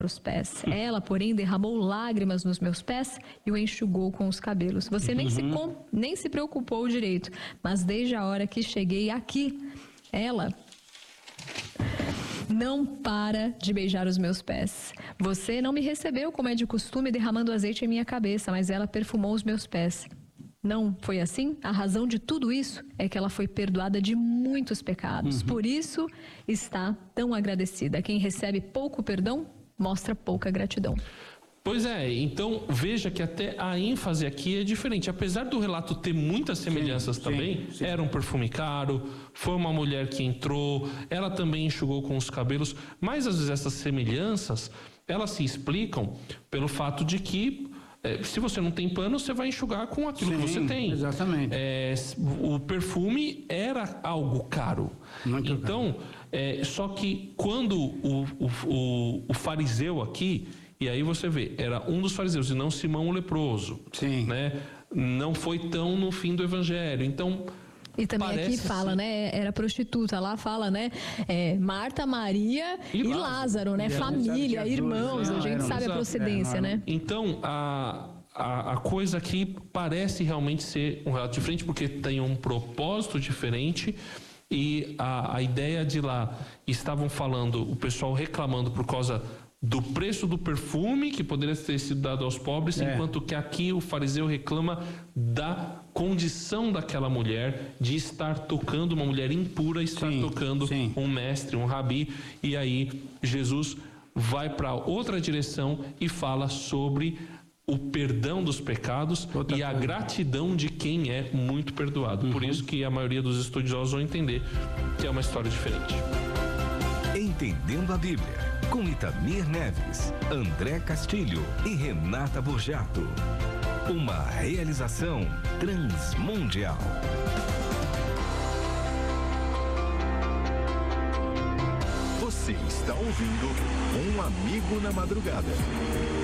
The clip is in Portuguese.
os pés. Ela, porém, derramou lágrimas nos meus pés e o enxugou com os cabelos. Você nem se preocupou direito, mas desde a hora que cheguei aqui, ela não para de beijar os meus pés. Você não me recebeu como é de costume, derramando azeite em minha cabeça, mas ela perfumou os meus pés. Não foi assim? A razão de tudo isso é que ela foi perdoada de muitos pecados. Por isso está tão agradecida. Quem recebe pouco perdão mostra pouca gratidão. Pois é, então veja que até a ênfase aqui é diferente. Apesar do relato ter muitas semelhanças também, era um perfume caro, foi uma mulher que entrou, ela também enxugou com os cabelos, mas às vezes essas semelhanças, elas se explicam pelo fato de que se você não tem pano, você vai enxugar com aquilo que você tem. Exatamente. O perfume era algo caro. Muito então, só que quando o fariseu aqui, e aí você vê, era um dos fariseus e não Simão o leproso. Sim. Né? Não foi tão no fim do evangelho. Então, e também aqui fala, né? Era prostituta. Lá fala, né? Marta, Maria e Lázaro, né? Família, irmãos. A gente sabe a procedência, né? Então, a coisa aqui parece realmente ser um relato diferente, porque tem um propósito diferente. E a ideia de lá, estavam falando, o pessoal reclamando por causa do preço do perfume que poderia ter sido dado aos pobres, enquanto que aqui o fariseu reclama da condição daquela mulher de estar tocando, uma mulher impura, estar tocando um mestre, um rabi. E aí Jesus vai para outra direção e fala sobre o perdão dos pecados e a gratidão de quem é muito perdoado. Por isso que a maioria dos estudiosos vão entender que é uma história diferente. Entendendo a Bíblia, com Itamir Neves, André Castilho e Renata Borjato. Uma realização Transmundial. Você está ouvindo Um Amigo na Madrugada.